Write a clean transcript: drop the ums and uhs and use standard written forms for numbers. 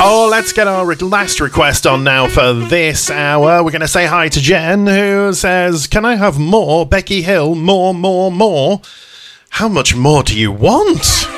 Oh, let's get our last request on now for this hour. We're going to say hi to Jen, who says, can I have more Becky Hill? More. How much more do you want?